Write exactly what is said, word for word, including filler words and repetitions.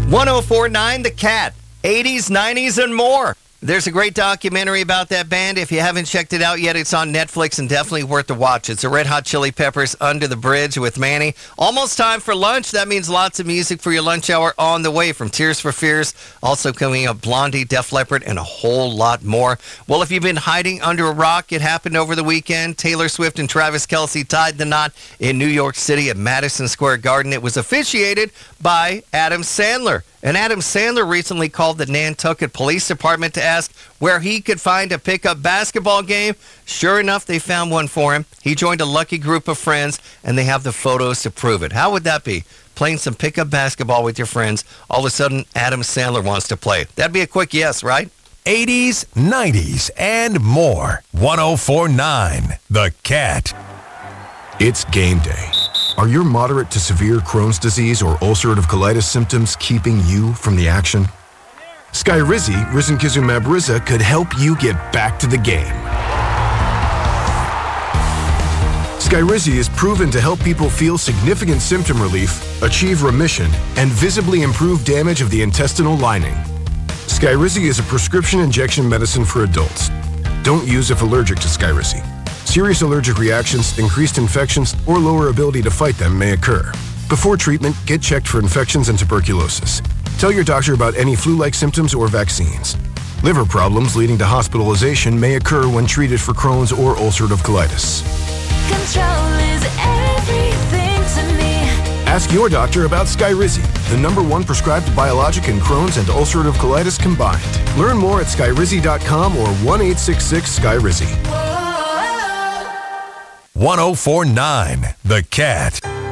one oh four point nine The Cat, eighties, nineties, and more. There's a great documentary about that band. If you haven't checked it out yet, it's on Netflix and definitely worth the watch. It's the Red Hot Chili Peppers, Under the Bridge with Manny. Almost time for lunch. That means lots of music for your lunch hour on the way, from Tears for Fears, also coming up Blondie, Def Leppard, and a whole lot more. Well, if you've been hiding under a rock, it happened over the weekend. Taylor Swift and Travis Kelce tied the knot in New York City at Madison Square Garden. It was officiated by Adam Sandler. And Adam Sandler recently called the Nantucket Police Department to ask where he could find a pickup basketball game. Sure enough, they found one for him. He joined a lucky group of friends, and they have the photos to prove it. How would that be? Playing some pickup basketball with your friends. All of a sudden, Adam Sandler wants to play. That'd be a quick yes, right? eighties, nineties, and more. one oh four point nine The Cat. It's game day. Are your moderate to severe Crohn's disease or ulcerative colitis symptoms keeping you from the action? Skyrizi, risankizumab Riza, could help you get back to the game. Skyrizi is proven to help people feel significant symptom relief, achieve remission, and visibly improve damage of the intestinal lining. Skyrizi is a prescription injection medicine for adults. Don't use if allergic to Skyrizi. Serious allergic reactions, increased infections, or lower ability to fight them may occur. Before treatment, get checked for infections and tuberculosis. Tell your doctor about any flu-like symptoms or vaccines. Liver problems leading to hospitalization may occur when treated for Crohn's or ulcerative colitis. Control is everything to me. Ask your doctor about Skyrizi, the number one prescribed biologic in Crohn's and ulcerative colitis combined. Learn more at skyrizi dot com or one eight six six Sky Rizi. one oh four point nine The Cat.